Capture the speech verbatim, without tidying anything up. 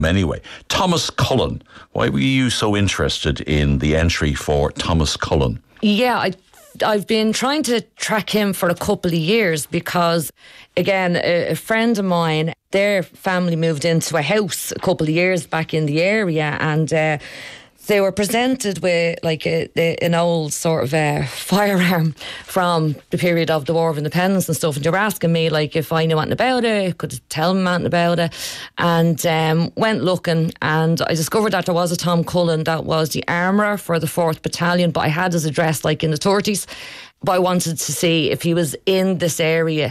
Anyway, Thomas Cullen. Why were you so interested in the entry for Thomas Cullen? Yeah, I, I've been trying to track him for a couple of years because, again, a, a friend of mine, their family moved into a house a couple of years back in the area, and uh, they were presented with like a, a, an old sort of uh, firearm from the period of the War of Independence and stuff, and they were asking me like if I knew anything about it, could I tell them anything about it, and um, went looking, and I discovered that there was a Tom Cullen that was the armourer for the fourth Battalion, but I had his address like in the thirties, but I wanted to see if he was in this area